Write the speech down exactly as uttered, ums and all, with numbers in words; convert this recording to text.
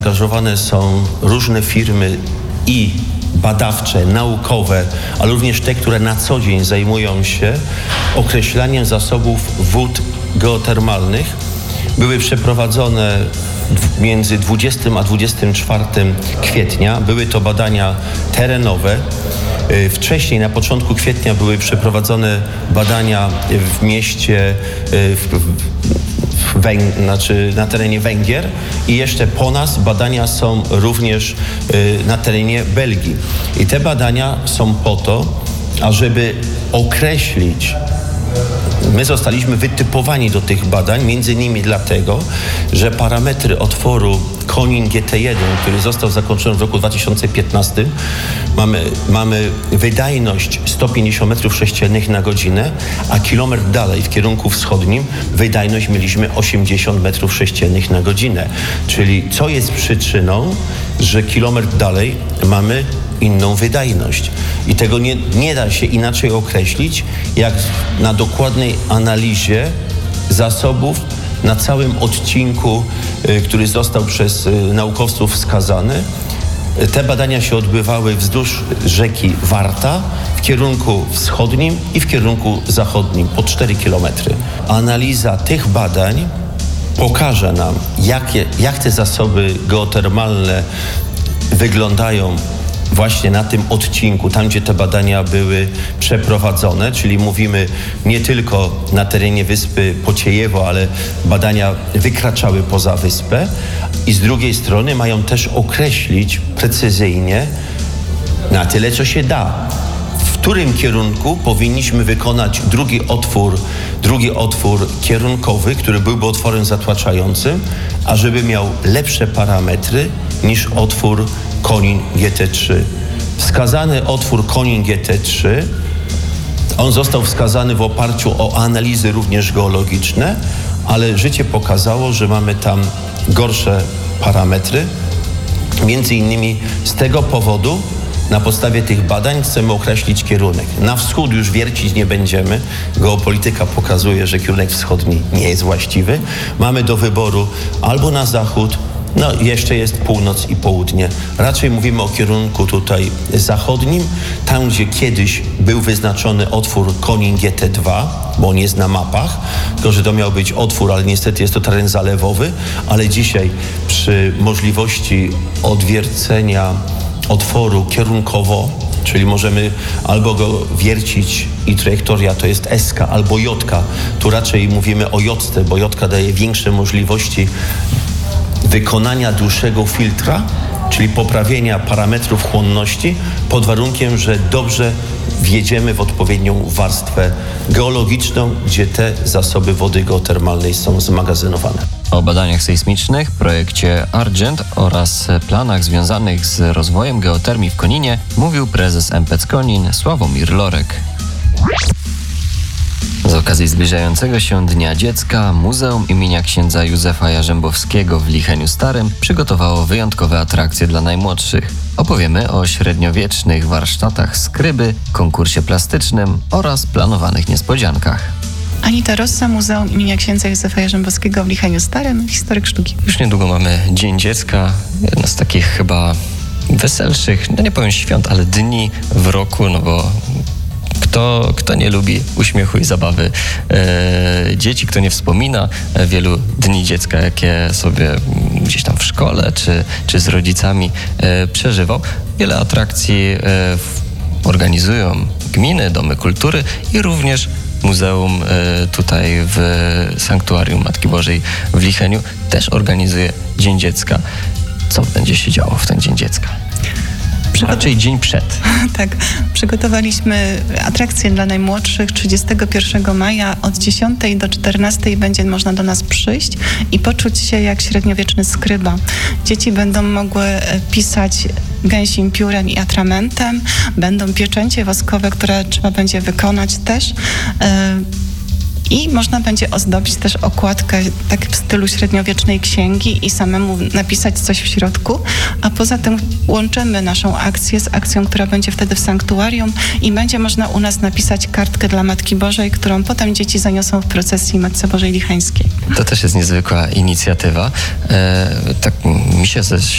Angażowane są różne firmy i badawcze, naukowe, ale również te, które na co dzień zajmują się określaniem zasobów wód geotermalnych. Były przeprowadzone między dwudziestym a dwudziestym czwartym kwietnia. Były to badania terenowe. Wcześniej, na początku kwietnia, były przeprowadzone badania w mieście, w, Węg- znaczy na terenie Węgier i jeszcze po nas badania są również y, na terenie Belgii. I te badania są po to, ażeby określić, my zostaliśmy wytypowani do tych badań, między innymi dlatego, że parametry otworu Konin G T jeden, który został zakończony w roku dwa tysiące piętnastym, mamy, mamy wydajność sto pięćdziesiąt metrów sześciennych na godzinę, a kilometr dalej w kierunku wschodnim wydajność mieliśmy osiemdziesiąt metrów sześciennych na godzinę. Czyli co jest przyczyną, że kilometr dalej mamy inną wydajność. I tego nie, nie da się inaczej określić, jak na dokładnej analizie zasobów na całym odcinku, y, który został przez y, naukowców wskazany. Te badania się odbywały wzdłuż rzeki Warta w kierunku wschodnim i w kierunku zachodnim, po cztery kilometry. Analiza tych badań pokaże nam, jakie, jak te zasoby geotermalne wyglądają właśnie na tym odcinku, tam gdzie te badania były przeprowadzone, czyli mówimy nie tylko na terenie wyspy Pociejewo, ale badania wykraczały poza wyspę i z drugiej strony mają też określić precyzyjnie, na tyle co się da, w którym kierunku powinniśmy wykonać drugi otwór, drugi otwór kierunkowy, który byłby otworem zatłaczającym, ażeby miał lepsze parametry niż otwór Konin G T trzy. Wskazany otwór Konin G T trzy, on został wskazany w oparciu o analizy również geologiczne, ale życie pokazało, że mamy tam gorsze parametry. Między innymi z tego powodu na podstawie tych badań chcemy określić kierunek. Na wschód już wiercić nie będziemy. Geopolityka pokazuje, że kierunek wschodni nie jest właściwy. Mamy do wyboru albo na zachód, no jeszcze jest północ i południe. Raczej mówimy o kierunku tutaj zachodnim, tam gdzie kiedyś był wyznaczony otwór Konin G T dwa, bo on jest na mapach, tylko że to miał być otwór, ale niestety jest to teren zalewowy, ale dzisiaj przy możliwości odwiercenia otworu kierunkowo, czyli możemy albo go wiercić i trajektoria to jest S-ka, albo J-ka. Tu raczej mówimy o J-ce, bo J-ka daje większe możliwości wykonania dłuższego filtra, czyli poprawienia parametrów chłonności pod warunkiem, że dobrze wjedziemy w odpowiednią warstwę geologiczną, gdzie te zasoby wody geotermalnej są zmagazynowane. O badaniach sejsmicznych, projekcie Argent oraz planach związanych z rozwojem geotermii w Koninie mówił prezes M P C Konin Sławomir Lorek. Z okazji zbliżającego się Dnia Dziecka Muzeum imienia księdza Józefa Jarzębowskiego w Licheniu Starym przygotowało wyjątkowe atrakcje dla najmłodszych. Opowiemy o średniowiecznych warsztatach skryby, konkursie plastycznym oraz planowanych niespodziankach. Anita Rossa, Muzeum imienia księdza Józefa Jarzębowskiego w Licheniu Starym, historyk sztuki. Już niedługo mamy Dzień Dziecka, jedno z takich chyba weselszych, no nie powiem świąt, ale dni w roku, no bo Kto, kto nie lubi uśmiechu i zabawy e, dzieci, kto nie wspomina wielu dni dziecka, jakie sobie gdzieś tam w szkole czy, czy z rodzicami e, przeżywał. Wiele atrakcji e, w, organizują gminy, domy kultury i również muzeum e, tutaj w Sanktuarium Matki Bożej w Licheniu też organizuje Dzień Dziecka. Co będzie się działo w ten Dzień Dziecka? Raczej dzień przed. Tak, przygotowaliśmy atrakcje dla najmłodszych. trzydziestego pierwszego maja od dziesiątej do czternastej będzie można do nas przyjść i poczuć się jak średniowieczny skryba. Dzieci będą mogły pisać gęsim piórem i atramentem, będą pieczęcie woskowe, które trzeba będzie wykonać też. I można będzie ozdobić też okładkę tak w stylu średniowiecznej księgi i samemu napisać coś w środku, a poza tym łączymy naszą akcję z akcją, która będzie wtedy w sanktuarium i będzie można u nas napisać kartkę dla Matki Bożej, którą potem dzieci zaniosą w procesji Matce Bożej Licheńskiej. To też jest niezwykła inicjatywa. E, tak mi się ze